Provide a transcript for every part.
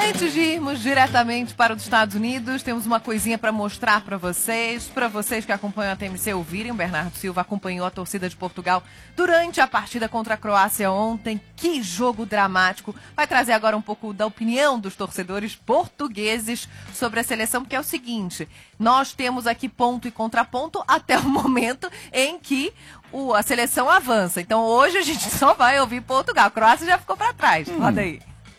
Antes de irmos diretamente para os Estados Unidos, temos uma coisinha para mostrar para vocês que acompanham a TMC ouvirem. O Bernardo Silva acompanhou a torcida de Portugal durante a partida contra a Croácia ontem. Que jogo dramático. Vai trazer agora um pouco da opinião dos torcedores portugueses sobre a seleção, porque é o seguinte, nós temos aqui ponto e contraponto até o momento em que a seleção avança. Então hoje a gente só vai ouvir Portugal. A Croácia já ficou para trás. Roda aí.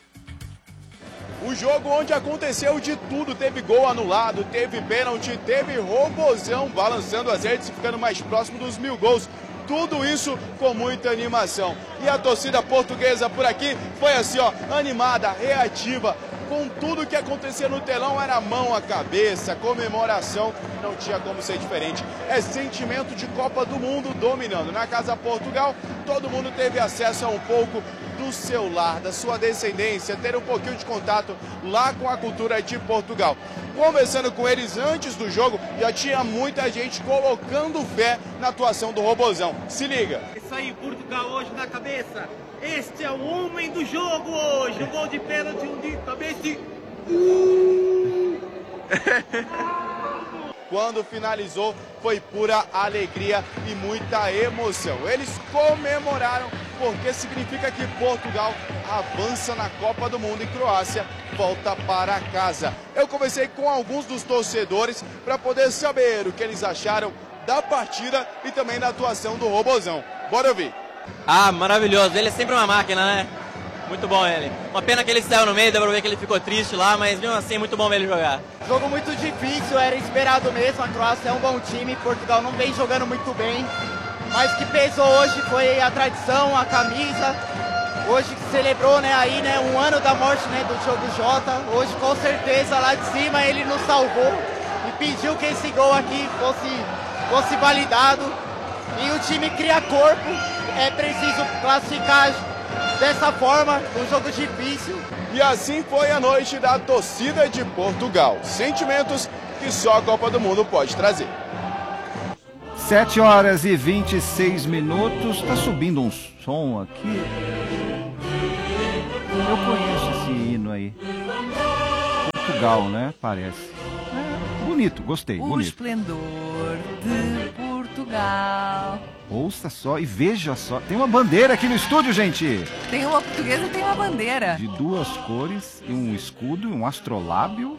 O jogo onde aconteceu de tudo, teve gol anulado, teve pênalti, teve robozão balançando as redes e ficando mais próximo dos 1000 gols. Tudo isso com muita animação. E a torcida portuguesa por aqui foi assim, ó, animada, reativa. Com tudo que acontecia no telão, era mão à cabeça, comemoração, não tinha como ser diferente. É sentimento de Copa do Mundo dominando. Na Casa Portugal, todo mundo teve acesso a um pouco do seu lar, da sua descendência, ter um pouquinho de contato lá com a cultura de Portugal. Conversando com eles antes do jogo, já tinha muita gente colocando fé na atuação do Robozão. Se liga. Isso aí, Portugal hoje na cabeça. Este é o homem do jogo hoje. Um gol de pênalti, um de cabeça e... Quando finalizou, foi pura alegria e muita emoção. Eles comemoraram porque significa que Portugal avança na Copa do Mundo e Croácia volta para casa. Eu conversei com alguns dos torcedores para poder saber o que eles acharam da partida e também da atuação do Robozão. Bora ouvir. Ah, maravilhoso. Ele é sempre uma máquina, né? Muito bom ele. Uma pena que ele saiu no meio, deu pra ver que ele ficou triste lá, mas mesmo assim, muito bom ver ele jogar. Jogo muito difícil, era esperado mesmo, a Croácia é um bom time, Portugal não vem jogando muito bem, mas o que pesou hoje foi a tradição, a camisa. Hoje celebrou, né, aí, né, um ano da morte, né, do Diogo Jota. Hoje com certeza lá de cima ele nos salvou e pediu que esse gol aqui fosse validado. E o time cria corpo, é preciso classificar dessa forma, um jogo difícil. E assim foi a noite da torcida de Portugal. Sentimentos que só a Copa do Mundo pode trazer. 7h26. Tá subindo um som aqui. Eu conheço esse hino aí. Portugal, né? Parece. É, bonito, gostei. O bonito. esplendor de Portugal. Ouça só e veja só. Tem uma bandeira aqui no estúdio, gente. Tem uma portuguesa e tem uma bandeira. De duas cores e um escudo, um astrolábio.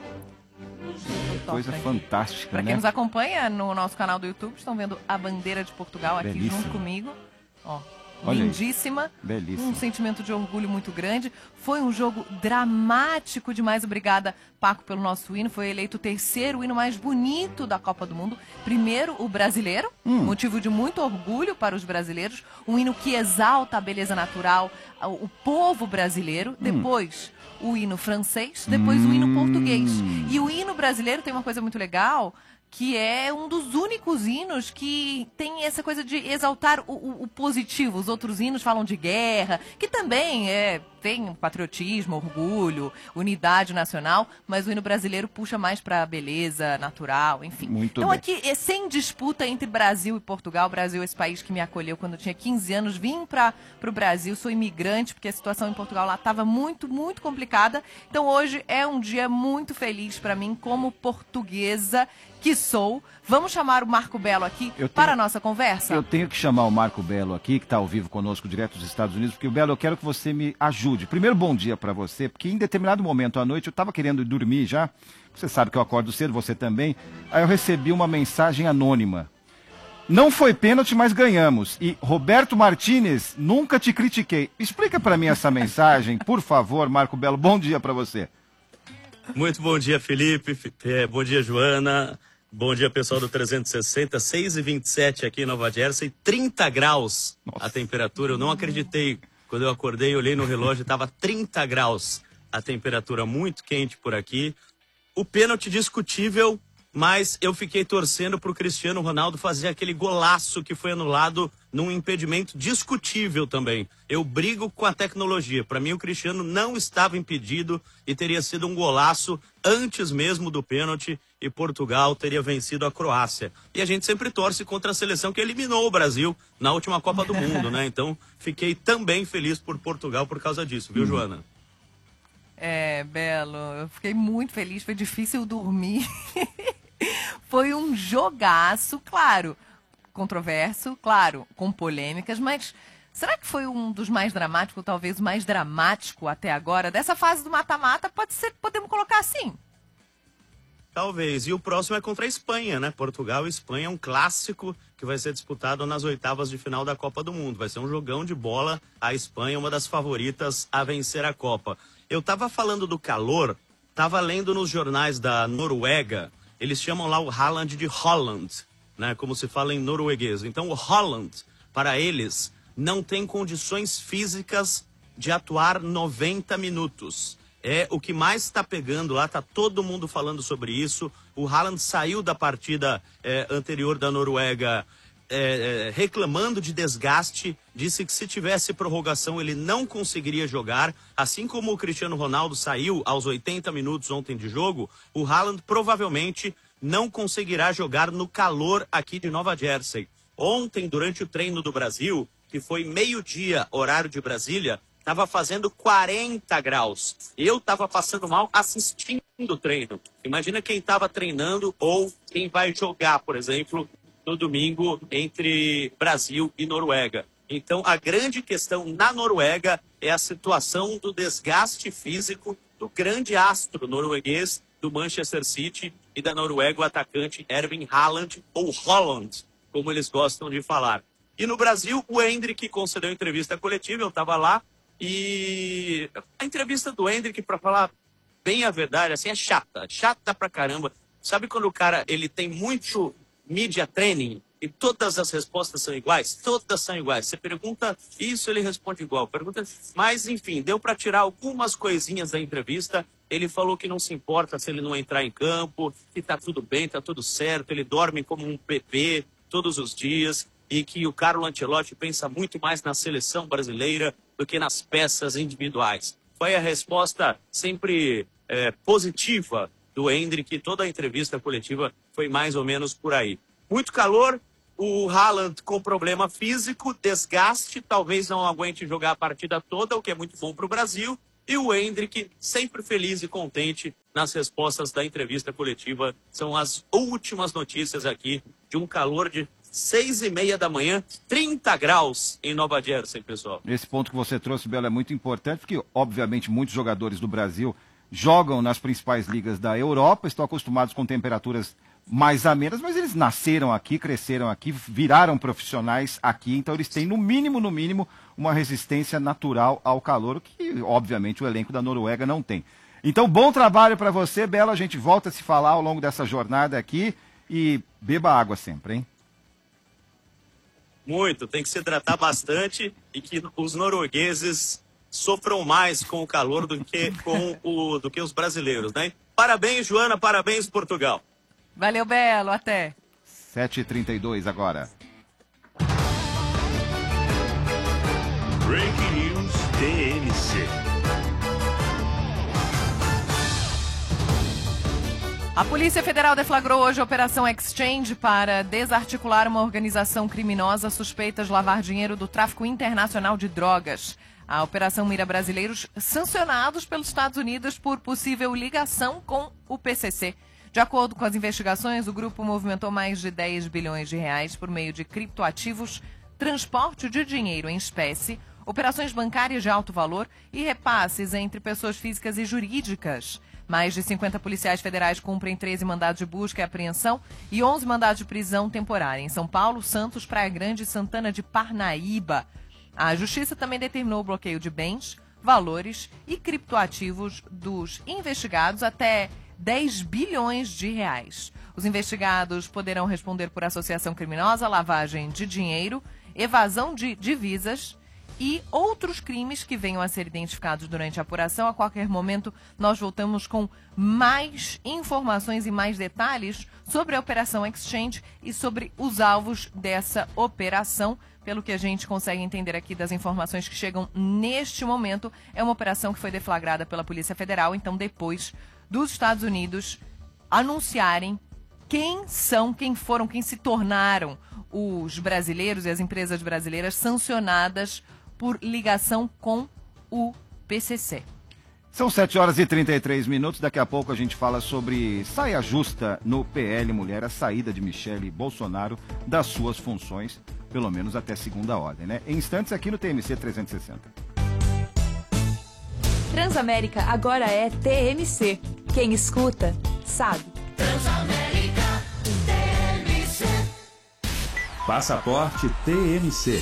Coisa fantástica, Para né? quem nos acompanha no nosso canal do YouTube, estão vendo a bandeira de Portugal aqui Belíssima. junto comigo. Ó, Olha lindíssima. aí. Belíssima. Um sentimento de orgulho muito grande. Foi um jogo dramático demais. Obrigada, Paco, pelo nosso hino. Foi eleito o terceiro hino mais bonito da Copa do Mundo. Primeiro, o brasileiro. Motivo de muito orgulho para os brasileiros. Um hino que exalta a beleza natural, o povo brasileiro. Depois, o hino francês. Depois, o hino português. E o hino brasileiro tem uma coisa muito legal, que é um dos únicos hinos que tem essa coisa de exaltar o positivo. Os outros hinos falam de guerra, que também tem patriotismo, orgulho, unidade nacional, mas o hino brasileiro puxa mais para beleza natural, enfim. Muito então bem. aqui é sem disputa entre Brasil e Portugal. O Brasil é esse país que me acolheu quando eu tinha 15 anos. Vim para o Brasil, sou imigrante, porque a situação em Portugal lá estava muito, muito complicada. Então hoje é um dia muito feliz para mim, como portuguesa que sou. Vamos chamar o Marco Belo aqui para a nossa conversa? Eu tenho que chamar o Marco Belo aqui, que está ao vivo conosco, direto dos Estados Unidos, porque, Belo, eu quero que você me ajude. Primeiro, bom dia para você, porque em determinado momento à noite eu estava querendo dormir já. Você sabe que eu acordo cedo, você também. Aí eu recebi uma mensagem anônima. Não foi pênalti, mas ganhamos. E Roberto Martínez, nunca te critiquei. Explica para mim essa mensagem, por favor, Marco Belo. Bom dia para você. Muito bom dia, Felipe. Bom dia, Joana. Bom dia, pessoal do 360. 6h27 aqui em Nova Jersey. 30 graus a temperatura. Eu não acreditei. Quando eu acordei, olhei no relógio, estava 30 graus a temperatura, muito quente por aqui. O pênalti discutível, mas eu fiquei torcendo para o Cristiano Ronaldo fazer aquele golaço que foi anulado num impedimento discutível também. Eu brigo com a tecnologia. Para mim, o Cristiano não estava impedido e teria sido um golaço antes mesmo do pênalti e Portugal teria vencido a Croácia. E a gente sempre torce contra a seleção que eliminou o Brasil na última Copa do Mundo, né? Então, fiquei também feliz por Portugal por causa disso, viu, Joana? Belo, eu fiquei muito feliz, foi difícil dormir. Foi um jogaço, claro, controverso, claro, com polêmicas, mas será que foi um dos mais dramáticos, talvez o mais dramático até agora? Dessa fase do mata-mata, podemos colocar assim. Talvez. E o próximo é contra a Espanha, né? Portugal e Espanha é um clássico que vai ser disputado nas oitavas de final da Copa do Mundo. Vai ser um jogão de bola. A Espanha é uma das favoritas a vencer a Copa. Eu tava falando do calor, tava lendo nos jornais da Noruega, eles chamam lá o Haaland de Holland, né? Como se fala em norueguês. Então o Holland, para eles, não tem condições físicas de atuar 90 minutos. É o que mais está pegando lá, tá todo mundo falando sobre isso. O Haaland saiu da partida anterior da Noruega reclamando de desgaste, disse que se tivesse prorrogação ele não conseguiria jogar, assim como o Cristiano Ronaldo saiu aos 80 minutos ontem de jogo, o Haaland provavelmente não conseguirá jogar no calor aqui de Nova Jersey. Ontem, durante o treino do Brasil, que foi meio-dia, horário de Brasília, estava fazendo 40 graus. Eu estava passando mal assistindo o treino. Imagina quem estava treinando ou quem vai jogar, por exemplo, no domingo entre Brasil e Noruega. Então, a grande questão na Noruega é a situação do desgaste físico do grande astro norueguês do Manchester City e da Noruega, o atacante Erling Haaland, ou Holland, como eles gostam de falar. E no Brasil, o Endrick concedeu entrevista coletiva, eu estava lá, e a entrevista do Endrick, para falar bem a verdade, assim, é chata pra caramba. Sabe quando o cara ele tem muito media training e todas as respostas são iguais? Todas são iguais. Você pergunta isso, ele responde igual. Pergunta, mas enfim, deu para tirar algumas coisinhas da entrevista. Ele falou que não se importa se ele não entrar em campo, que tá tudo bem, tá tudo certo. Ele dorme como um bebê todos os dias e que o Carlo Ancelotti pensa muito mais na seleção brasileira do que nas peças individuais. Foi a resposta sempre positiva do Endrick. Toda a entrevista coletiva foi mais ou menos por aí. Muito calor, o Haaland com problema físico, desgaste, talvez não aguente jogar a partida toda, o que é muito bom para o Brasil. E o Endrick sempre feliz e contente nas respostas da entrevista coletiva. São as últimas notícias aqui de um calor de 6h30 da manhã, 30 graus em Nova Jersey, pessoal. Esse ponto que você trouxe, Belo, é muito importante, porque, obviamente, muitos jogadores do Brasil jogam nas principais ligas da Europa, estão acostumados com temperaturas mais amenas, mas eles nasceram aqui, cresceram aqui, viraram profissionais aqui, então eles têm, no mínimo, uma resistência natural ao calor, que, obviamente, o elenco da Noruega não tem. Então, bom trabalho para você, Belo, a gente volta a se falar ao longo dessa jornada aqui e beba água sempre, hein? Muito, tem que se hidratar bastante e que os noruegueses sofram mais com o calor do que os brasileiros, né? Parabéns, Joana, parabéns, Portugal. Valeu, Belo, até. 7h32 agora. Breaking News TNC. A Polícia Federal deflagrou hoje a Operação Exchange para desarticular uma organização criminosa suspeita de lavar dinheiro do tráfico internacional de drogas. A operação mira brasileiros sancionados pelos Estados Unidos por possível ligação com o PCC. De acordo com as investigações, o grupo movimentou mais de 10 bilhões de reais por meio de criptoativos, transporte de dinheiro em espécie, operações bancárias de alto valor e repasses entre pessoas físicas e jurídicas. Mais de 50 policiais federais cumprem 13 mandados de busca e apreensão e 11 mandados de prisão temporária em São Paulo, Santos, Praia Grande e Santana de Parnaíba. A Justiça também determinou o bloqueio de bens, valores e criptoativos dos investigados até 10 bilhões de reais. Os investigados poderão responder por associação criminosa, lavagem de dinheiro, evasão de divisas e outros crimes que venham a ser identificados durante a apuração. A qualquer momento, nós voltamos com mais informações e mais detalhes sobre a Operação Exchange e sobre os alvos dessa operação. Pelo que a gente consegue entender aqui das informações que chegam neste momento, é uma operação que foi deflagrada pela Polícia Federal, então depois dos Estados Unidos anunciarem quem se tornaram os brasileiros e as empresas brasileiras sancionadas por ligação com o PCC. São 7h33. Daqui a pouco a gente fala sobre saia justa no PL Mulher, a saída de Michele Bolsonaro das suas funções, pelo menos até segunda ordem, né? Em instantes aqui no TMC 360. Transamérica agora é TMC. Quem escuta, sabe. Transamérica TMC. Passaporte TMC.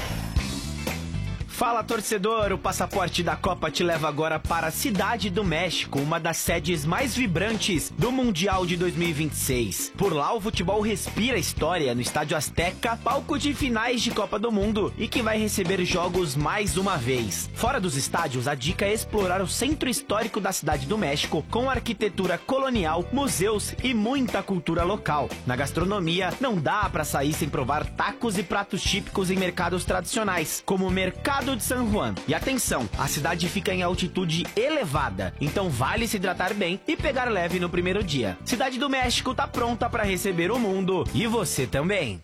Fala, torcedor! O passaporte da Copa te leva agora para a Cidade do México, uma das sedes mais vibrantes do Mundial de 2026. Por lá, o futebol respira história no Estádio Azteca, palco de finais de Copa do Mundo e que vai receber jogos mais uma vez. Fora dos estádios, a dica é explorar o centro histórico da Cidade do México, com arquitetura colonial, museus e muita cultura local. Na gastronomia, não dá para sair sem provar tacos e pratos típicos em mercados tradicionais, como o Mercado de San Juan. E atenção, a cidade fica em altitude elevada, então vale se hidratar bem e pegar leve no primeiro dia. Cidade do México tá pronta para receber o mundo e você também.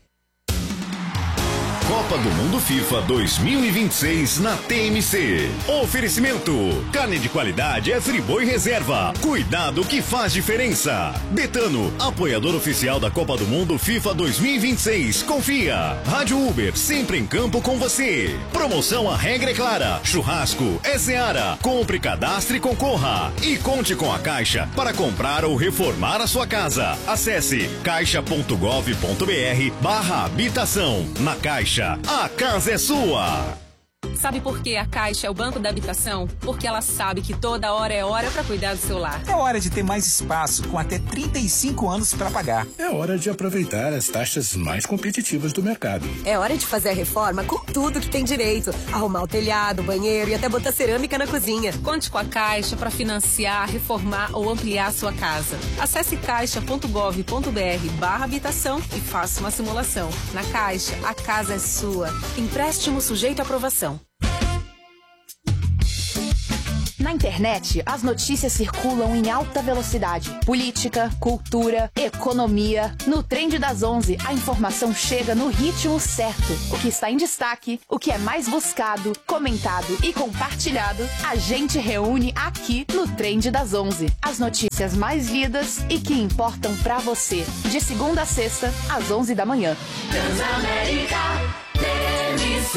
Copa do Mundo FIFA 2026 na TMC. Oferecimento: carne de qualidade é Friboi Reserva. Cuidado que faz diferença. Betano, apoiador oficial da Copa do Mundo FIFA 2026. Confia. Rádio Uber, sempre em campo com você. Promoção A Regra é Clara. Churrasco é Seara. Compre, cadastre e concorra. E conte com a Caixa para comprar ou reformar a sua casa. Acesse caixa.gov.br/habitação. Na Caixa, a casa é sua. Sabe por que a Caixa é o Banco da Habitação? Porque ela sabe que toda hora é hora para cuidar do seu lar. É hora de ter mais espaço, com até 35 anos para pagar. É hora de aproveitar as taxas mais competitivas do mercado. É hora de fazer a reforma com tudo que tem direito. Arrumar o telhado, o banheiro e até botar cerâmica na cozinha. Conte com a Caixa para financiar, reformar ou ampliar a sua casa. Acesse caixa.gov.br/habitação e faça uma simulação. Na Caixa, a casa é sua. Empréstimo sujeito à aprovação. Na internet, as notícias circulam em alta velocidade. Política, cultura, economia. No Trend das 11, a informação chega no ritmo certo. O que está em destaque, o que é mais buscado, comentado e compartilhado, a gente reúne aqui no Trend das 11. As notícias mais lidas e que importam pra você. De segunda a sexta, às 11 da manhã. Transamérica TMC.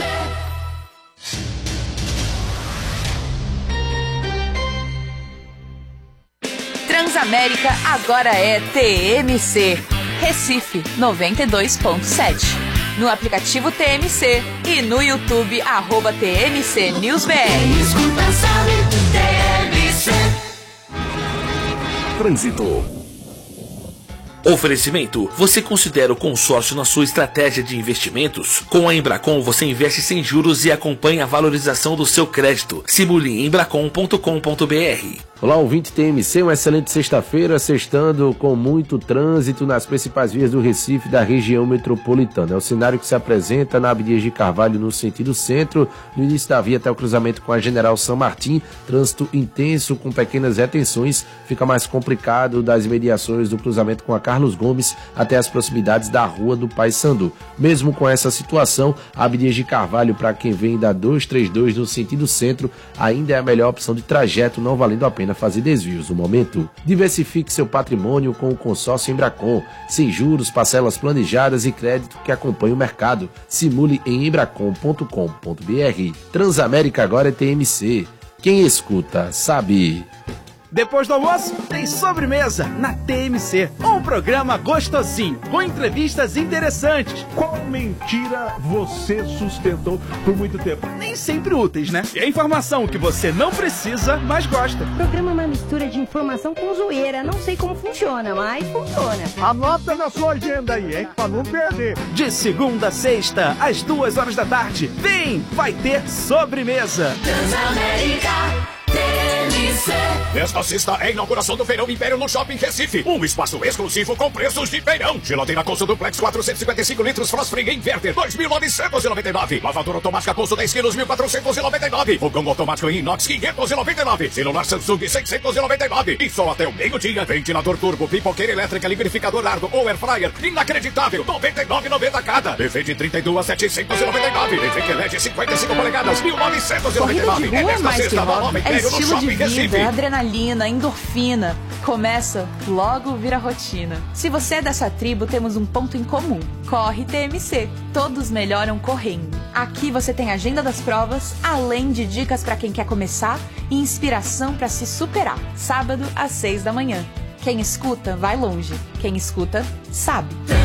Transamérica agora é TMC. Recife 92.7. No aplicativo TMC e no YouTube @TMC NewsBR. Trânsito. Oferecimento: você considera o consórcio na sua estratégia de investimentos? Com a Embracon você investe sem juros e acompanha a valorização do seu crédito. Simule em embracon.com.br. Olá, ouvinte TMC, uma excelente sexta-feira, sextando com muito trânsito nas principais vias do Recife, da região metropolitana. É o cenário que se apresenta na Abdias de Carvalho, no sentido centro, no início da via até o cruzamento com a General São Martim, trânsito intenso com pequenas retenções, fica mais complicado das imediações do cruzamento com a Carlos Gomes até as proximidades da Rua do Paissandu. Mesmo com essa situação, a Abdias de Carvalho, para quem vem da 232 no sentido centro, ainda é a melhor opção de trajeto, não valendo a pena fazer desvios no momento. Diversifique seu patrimônio com o consórcio Embracon, sem juros, parcelas planejadas e crédito que acompanha o mercado. Simule em embracon.com.br. Transamérica agora é TMC. Quem escuta, sabe. Depois do almoço, tem sobremesa na TMC. Um programa gostosinho, com entrevistas interessantes. Qual mentira você sustentou por muito tempo? Nem sempre úteis, né? E a informação que você não precisa, mas gosta. O programa é uma mistura de informação com zoeira. Não sei como funciona, mas funciona. Anota na sua agenda aí, hein? Pra não perder. De segunda a sexta, às 2h da tarde. Vem, vai ter sobremesa. Transamérica TMC. Esta sexta é a inauguração do Feirão Império no Shopping Recife. Um espaço exclusivo com preços de feirão. Geladeira Consul Duplex 455 litros Frost Free Inverter 2.999. Lavadora automática Consul 10 quilos 1.499. Fogão automático em inox 599. Celular Samsung 699. E só até o meio-dia. Ventilador turbo, pipoqueira elétrica, liquidificador Ardo ou Air Fryer. Inacreditável. 99,90 cada. TV de 32 799. TV que LED 55 polegadas 1.999. Corrida de rua é mais que hobby, é estilo de vida, Recife. é adrenalina, endorfina. Começa, logo vira rotina. Se você é dessa tribo, temos um ponto em comum. Corre TMC. Todos melhoram correndo. Aqui você tem agenda das provas, além de dicas para quem quer começar e inspiração para se superar. Sábado às 6 da manhã. Quem escuta, vai longe. Quem escuta, sabe.